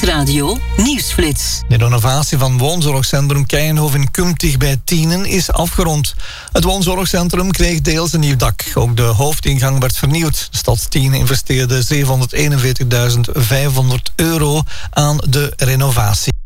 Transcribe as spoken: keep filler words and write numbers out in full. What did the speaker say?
Nieuwsradio Nieuwsflits. De renovatie van woonzorgcentrum Keienhof in Kumtig bij Tienen is afgerond. Het woonzorgcentrum kreeg deels een nieuw dak. Ook de hoofdingang werd vernieuwd. De stad Tienen investeerde zevenhonderdeenenveertigduizend vijfhonderd euro aan de renovatie.